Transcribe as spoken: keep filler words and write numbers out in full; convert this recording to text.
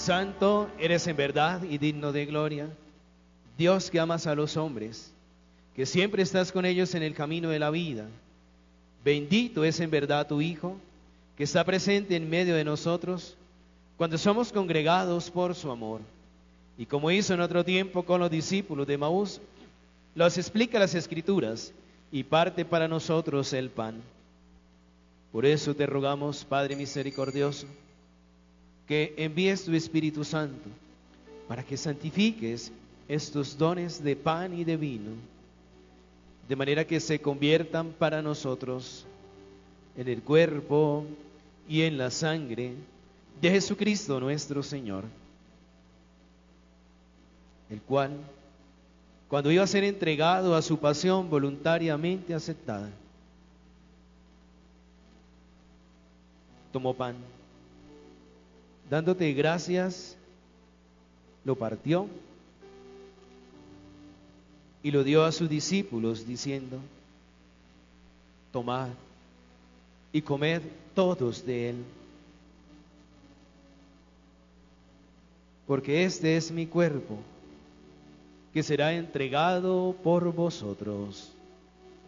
Santo eres en verdad y digno de gloria, Dios que amas a los hombres, que siempre estás con ellos en el camino de la vida. Bendito es en verdad tu Hijo, que está presente en medio de nosotros, cuando somos congregados por su amor. Y como hizo en otro tiempo con los discípulos de Maús, los explica las Escrituras y parte para nosotros el pan. Por eso te rogamos, Padre misericordioso, que envíes tu Espíritu Santo para que santifiques estos dones de pan y de vino, de manera que se conviertan para nosotros en el cuerpo y en la sangre de Jesucristo nuestro Señor, el cual, cuando iba a ser entregado a su pasión voluntariamente aceptada, tomó pan, dándote gracias, lo partió y lo dio a sus discípulos, diciendo: tomad y comed todos de él, porque este es mi cuerpo, que será entregado por vosotros.